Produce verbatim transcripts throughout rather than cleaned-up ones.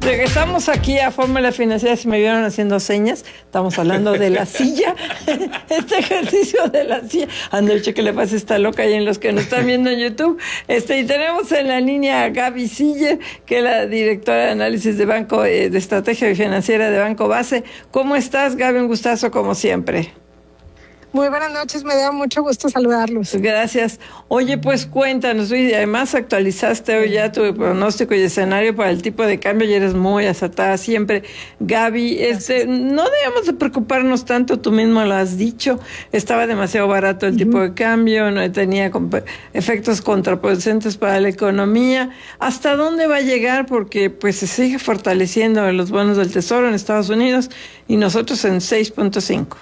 Regresamos aquí a Fórmula Financiera. Si me vieron haciendo señas, estamos hablando de la silla. Este ejercicio de la silla. André, que le pasa esta loca y en los que nos están viendo en YouTube. Este, y tenemos en la línea a Gaby Siller, que es la directora de análisis de Banco, eh, de Estrategia Financiera de Banco Base. ¿Cómo estás, Gaby? Un gustazo como siempre. Muy buenas noches, me da mucho gusto saludarlos. Gracias. Oye, pues cuéntanos, y además actualizaste hoy ya tu pronóstico y escenario para el tipo de cambio y eres muy acertada siempre. Gaby, este, no debemos de preocuparnos tanto, tú mismo lo has dicho, estaba demasiado barato el uh-huh. tipo de cambio, no tenía efectos contraproducentes para la economía. ¿Hasta dónde va a llegar? Porque pues se sigue fortaleciendo los bonos del Tesoro en Estados Unidos y nosotros en seis punto cinco.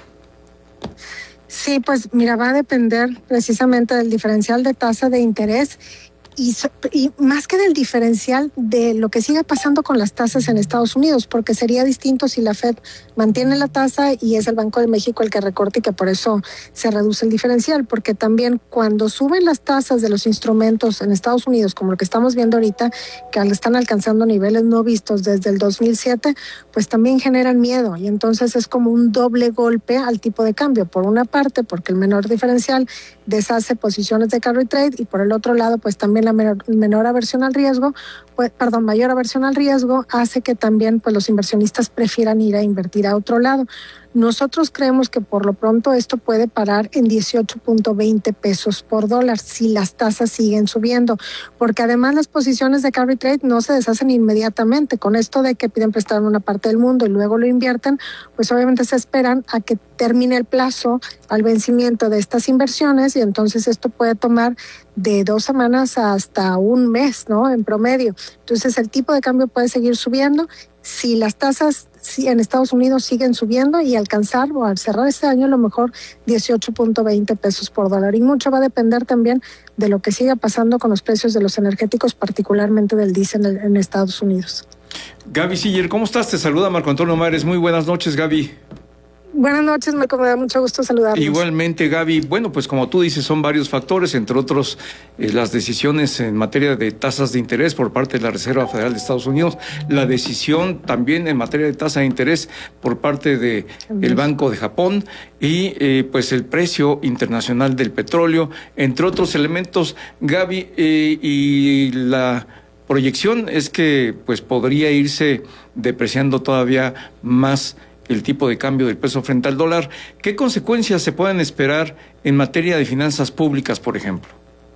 Sí, pues mira, va a depender precisamente del diferencial de tasa de interés y, y más que del diferencial de lo que siga pasando con las tasas en Estados Unidos, porque sería distinto si la Fed mantiene la tasa y es el Banco de México el que recorte y que por eso se reduce el diferencial, porque también cuando suben las tasas de los instrumentos en Estados Unidos, como lo que estamos viendo ahorita, que están alcanzando niveles no vistos desde el dos mil siete, pues también generan miedo y entonces es como un doble golpe al tipo de cambio. Por una parte, porque el menor diferencial deshace posiciones de carry trade y por el otro lado, pues también la menor, menor aversión al riesgo, pues, perdón, mayor aversión al riesgo hace que también pues los inversionistas prefieran ir a invertir a otro lado. Nosotros creemos que por lo pronto esto puede parar en dieciocho punto veinte pesos por dólar si las tasas siguen subiendo, porque además las posiciones de carry trade no se deshacen inmediatamente. Con esto de que piden prestar en una parte del mundo y luego lo invierten, pues obviamente se esperan a que termine el plazo al vencimiento de estas inversiones y entonces esto puede tomar de dos semanas hasta un mes, ¿no? En promedio. Entonces el tipo de cambio puede seguir subiendo si las tasas en Estados Unidos siguen subiendo y alcanzar o al cerrar este año a lo mejor dieciocho punto veinte pesos por dólar. Y mucho va a depender también de lo que siga pasando con los precios de los energéticos, particularmente del diésel en, en Estados Unidos. Gaby Siller, ¿cómo estás? Te saluda Marco Antonio Mares. Muy buenas noches, Gaby. Buenas noches, Marco, me da mucho gusto saludarlos. Igualmente, Gaby. Bueno, pues como tú dices, son varios factores, entre otros eh, las decisiones en materia de tasas de interés por parte de la Reserva Federal de Estados Unidos, la decisión también en materia de tasa de interés por parte de el Banco de Japón y eh, pues el precio internacional del petróleo, entre otros elementos, Gaby, eh, y la proyección es que pues podría irse depreciando todavía más el tipo de cambio del peso frente al dólar. ¿Qué consecuencias se pueden esperar en materia de finanzas públicas, por ejemplo?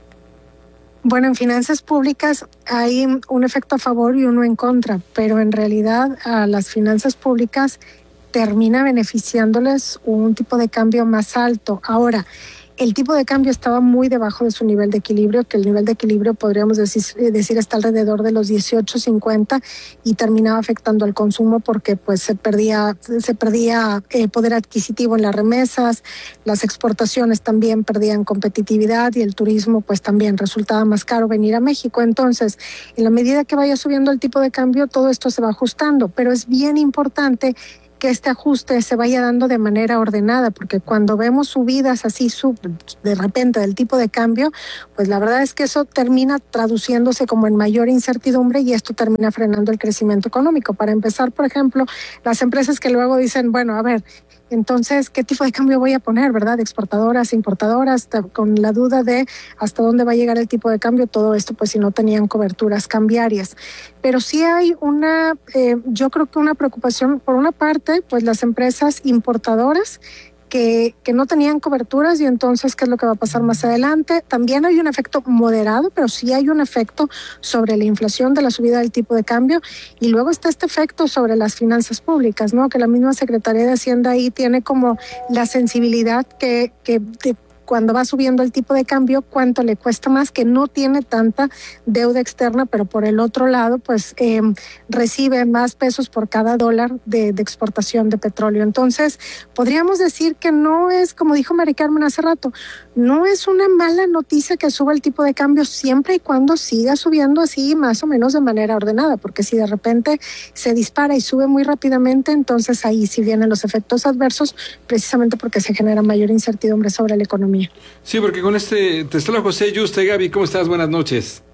Bueno, en finanzas públicas hay un efecto a favor y uno en contra, pero en realidad a las finanzas públicas termina beneficiándoles un tipo de cambio más alto. Ahora, el tipo de cambio estaba muy debajo de su nivel de equilibrio, que el nivel de equilibrio podríamos decir, decir está alrededor de los dieciocho cincuenta y terminaba afectando al consumo porque pues se perdía se perdía eh, poder adquisitivo en las remesas, las exportaciones también perdían competitividad y el turismo pues también resultaba más caro venir a México. Entonces, en la medida que vaya subiendo el tipo de cambio, todo esto se va ajustando, pero es bien importante que este ajuste se vaya dando de manera ordenada, porque cuando vemos subidas así sub, de repente del tipo de cambio, pues la verdad es que eso termina traduciéndose como en mayor incertidumbre y esto termina frenando el crecimiento económico. Para empezar, por ejemplo, las empresas que luego dicen, bueno, a ver, entonces, ¿qué tipo de cambio voy a poner, verdad? Exportadoras, importadoras, con la duda de hasta dónde va a llegar el tipo de cambio, todo esto, pues si no tenían coberturas cambiarias. Pero sí hay una, eh, yo creo que una preocupación, por una parte, pues las empresas importadoras, Que, que no tenían coberturas y entonces, ¿qué es lo que va a pasar más adelante? También hay un efecto moderado, pero sí hay un efecto sobre la inflación de la subida del tipo de cambio y luego está este efecto sobre las finanzas públicas, ¿no? Que la misma Secretaría de Hacienda ahí tiene como la sensibilidad que, que de, cuando va subiendo el tipo de cambio, cuánto le cuesta más, que no tiene tanta deuda externa, pero por el otro lado, pues eh, recibe más pesos por cada dólar de, de exportación de petróleo. Entonces, podríamos decir que no es, como dijo Mari Carmen hace rato, no es una mala noticia que suba el tipo de cambio siempre y cuando siga subiendo así más o menos de manera ordenada, porque si de repente se dispara y sube muy rápidamente, entonces ahí sí vienen los efectos adversos, precisamente porque se genera mayor incertidumbre sobre la economía. Sí, porque con este, te saluda José Yuste. Gaby, ¿cómo estás? Buenas noches.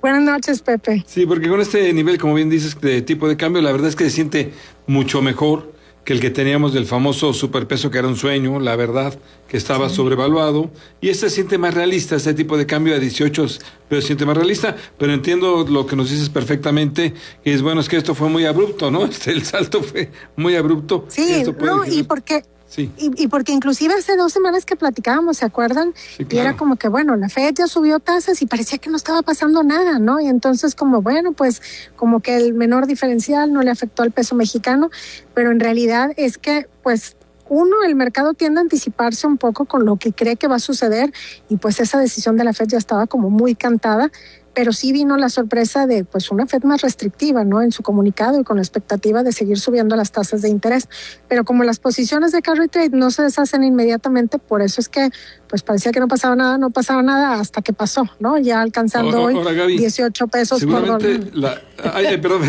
Buenas noches, Pepe. Sí, porque con este nivel, como bien dices, de tipo de cambio, la verdad es que se siente mucho mejor que el que teníamos del famoso superpeso, que era un sueño, la verdad, que estaba sí. sobrevaluado, y este se siente más realista, este tipo de cambio a dieciocho, pero se siente más realista, pero entiendo lo que nos dices perfectamente, que es bueno, es que esto fue muy abrupto, ¿no? Este, el salto fue muy abrupto. Sí, y no, generar... y porque... Sí. Y, y porque inclusive hace dos semanas que platicábamos, ¿se acuerdan? Sí, claro. Y era como que, bueno, la Fed ya subió tasas y parecía que no estaba pasando nada, ¿no? Y entonces como, bueno, pues como que el menor diferencial no le afectó al peso mexicano, pero en realidad es que, pues, uno, el mercado tiende a anticiparse un poco con lo que cree que va a suceder y pues esa decisión de la Fed ya estaba como muy cantada, pero sí vino la sorpresa de pues una Fed más restrictiva, ¿no? En su comunicado y con la expectativa de seguir subiendo las tasas de interés. Pero como las posiciones de carry trade no se deshacen inmediatamente, por eso es que pues parecía que no pasaba nada, no pasaba nada hasta que pasó, ¿no? Ya alcanzando ahora, ahora, hoy Gaby, dieciocho pesos por dólar. La, ay, ay, perdón,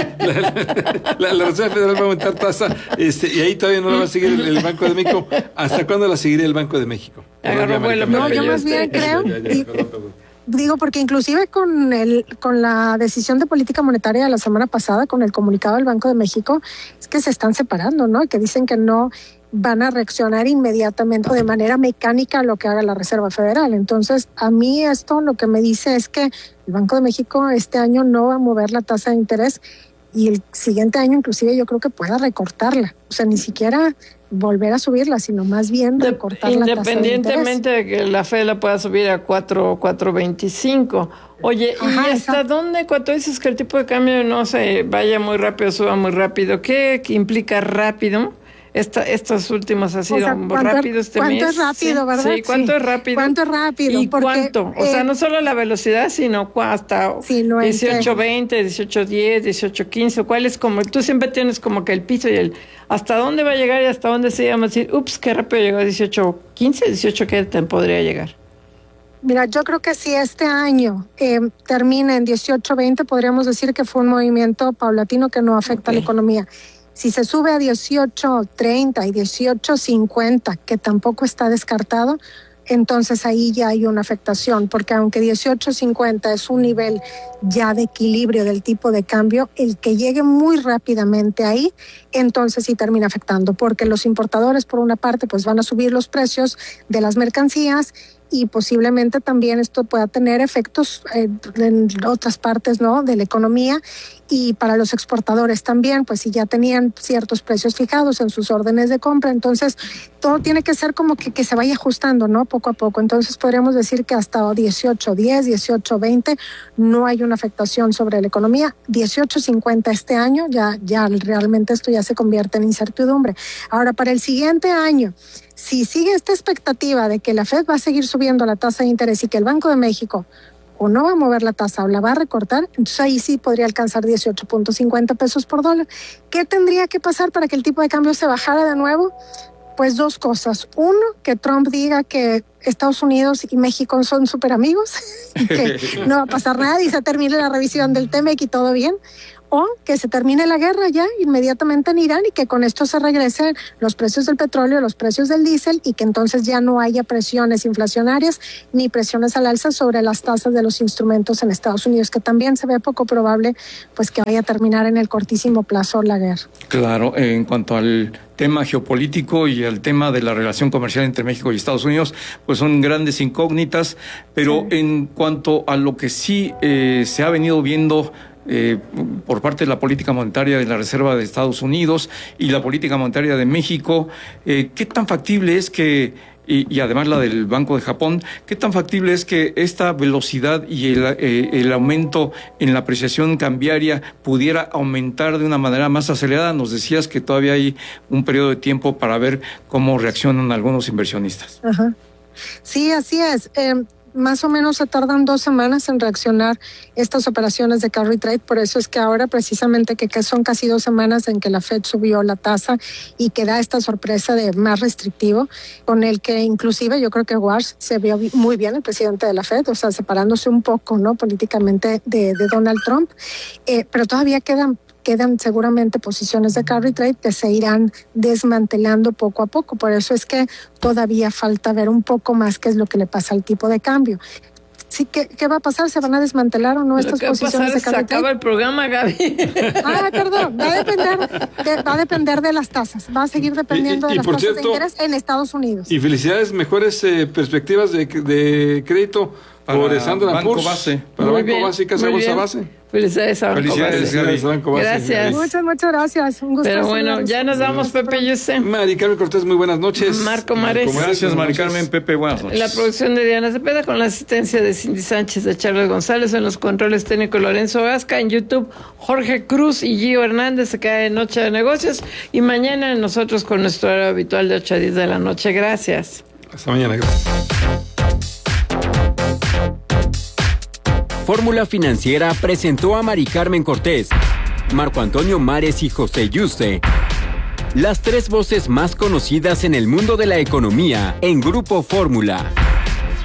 la, la, la Reserva Federal va a aumentar tasa este, y ahí todavía no la va a seguir el, el Banco de México. ¿Hasta cuándo la seguiría el Banco de México? Agarró vuelo, no, yo más bien creo... Ya, ya, y, perdón, perdón. Digo, porque inclusive con el con la decisión de política monetaria de la semana pasada, con el comunicado del Banco de México, es que se están separando, ¿no? Y que dicen que no van a reaccionar inmediatamente o de manera mecánica a lo que haga la Reserva Federal. Entonces, a mí esto lo que me dice es que el Banco de México este año no va a mover la tasa de interés y el siguiente año inclusive yo creo que pueda recortarla. O sea, ni siquiera volver a subirla, sino más bien recortar la tasa de interés. Independientemente de que la Fed la pueda subir a cuatro, cuatro veinticinco. Oye, Ajá, ¿y hasta exacto. dónde, cuando dices que el tipo de cambio no se vaya muy rápido, suba muy rápido? ¿Qué, qué implica rápido? Esta, estos últimos ha sido o sea, muy rápido este ¿cuánto mes. ¿Cuánto es rápido, sí, verdad? Sí, ¿cuánto sí. es rápido? ¿Cuánto es rápido? ¿Y Porque, cuánto? O eh, sea, no solo la velocidad, sino hasta sí, no dieciocho veinte, dieciocho diez, dieciocho quince. ¿Cuál es como? Tú siempre tienes como que el piso y el hasta dónde va a llegar y hasta dónde se llama decir, ups, qué rápido llegó a dieciocho quince, dieciocho qué te podría llegar. Mira, yo creo que si este año eh, termina en dieciocho veinte, podríamos decir que fue un movimiento paulatino que no afecta okay. a la economía. Si se sube a dieciocho treinta y dieciocho cincuenta, que tampoco está descartado, entonces ahí ya hay una afectación, porque aunque dieciocho cincuenta es un nivel ya de equilibrio del tipo de cambio, el que llegue muy rápidamente ahí, entonces sí termina afectando, porque los importadores por una parte pues van a subir los precios de las mercancías y posiblemente también esto pueda tener efectos eh, en otras partes, ¿no?, de la economía. Y para los exportadores también, pues si ya tenían ciertos precios fijados en sus órdenes de compra, entonces todo tiene que ser como que, que se vaya ajustando, ¿no?, poco a poco. Entonces podríamos decir que hasta dieciocho diez, dieciocho veinte no hay una afectación sobre la economía. dieciocho cincuenta este año, ya, ya realmente esto ya se convierte en incertidumbre. Ahora, para el siguiente año, si sigue esta expectativa de que la Fed va a seguir subiendo la tasa de interés y que el Banco de México o no va a mover la tasa o la va a recortar, entonces ahí sí podría alcanzar dieciocho punto cincuenta pesos por dólar. ¿Qué tendría que pasar para que el tipo de cambio se bajara de nuevo? Pues dos cosas. Uno, que Trump diga que Estados Unidos y México son súper amigos y que no va a pasar nada y se termine la revisión del T M E C y todo bien. O que se termine la guerra ya inmediatamente en Irán y que con esto se regresen los precios del petróleo, los precios del diésel y que entonces ya no haya presiones inflacionarias ni presiones al alza sobre las tasas de los instrumentos en Estados Unidos, que también se ve poco probable pues que vaya a terminar en el cortísimo plazo la guerra. Claro, en cuanto al tema geopolítico y al tema de la relación comercial entre México y Estados Unidos, pues son grandes incógnitas, pero sí. En cuanto a lo que sí eh, se ha venido viendo Eh, por parte de la política monetaria de la Reserva de Estados Unidos y la política monetaria de México, eh, ¿qué tan factible es que, y, y además la del Banco de Japón, qué tan factible es que esta velocidad y el, eh, el aumento en la apreciación cambiaria pudiera aumentar de una manera más acelerada? Nos decías que todavía hay un periodo de tiempo para ver cómo reaccionan algunos inversionistas. Ajá. Sí, así es. Eh... Más o menos se tardan dos semanas en reaccionar estas operaciones de carry trade, por eso es que ahora precisamente que, que son casi dos semanas en que la Fed subió la tasa y que da esta sorpresa de más restrictivo, con el que inclusive yo creo que Walsh se vio muy bien, el presidente de la Fed, o sea, separándose un poco, ¿no?, políticamente de, de Donald Trump, eh, pero todavía quedan quedan seguramente posiciones de carry trade que se irán desmantelando poco a poco. Por eso es que todavía falta ver un poco más qué es lo que le pasa al tipo de cambio. Sí, ¿qué, ¿qué va a pasar? ¿Se van a desmantelar o no estas posiciones de Se acaba el programa, Gaby. Ah, perdón, va a depender de, va a depender de las tasas, va a seguir dependiendo y, y, y de las tasas cierto, de interés en Estados Unidos. Y felicidades, mejores eh, perspectivas de, de crédito por Standard and Poor's. Base. Para muy Banco bien, Base y Casa Bolsa Base. Felicidades a Banco Felicidades, Base. Gaby. Banco Base. Gracias. Muchas, muchas gracias. Un gusto. Pero bueno, ya nos vamos, Pepe y usted. Mari Carmen Cortés, muy buenas noches. Marco Mares. Gracias, Mari Carmen, Pepe, buenas noches. La producción de Diana Cepeda con la asistencia de Cindy Sánchez, de Charles González, en los controles técnicos Lorenzo Gasca, en YouTube Jorge Cruz y Gio Hernández, se cae en Noche de Negocios, y mañana nosotros con nuestro horario habitual de ocho a diez de la noche. Gracias. Hasta mañana, gracias. Fórmula Financiera presentó a Mari Carmen Cortés, Marco Antonio Mares y José Yuste, las tres voces más conocidas en el mundo de la economía en Grupo Fórmula.